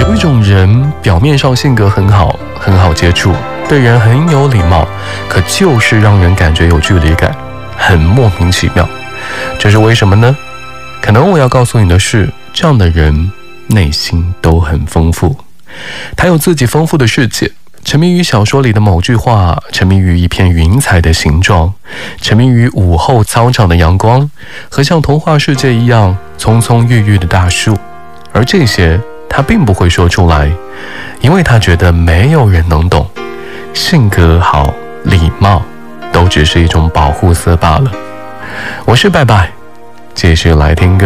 有一种人表面上性格很好，很好接触，对人很有礼貌，可就是让人感觉有距离感，很莫名其妙。这是为什么呢？可能我要告诉你的是，这样的人内心都很丰富，他有自己丰富的世界，沉迷于小说里的某句话，沉迷于一片云彩的形状，沉迷于午后操场的阳光和像童话世界一样葱葱郁郁的大树。而这些他并不会说出来，因为他觉得没有人能懂，性格好，礼貌都只是一种保护色罢了。我是拜拜，继续来听歌。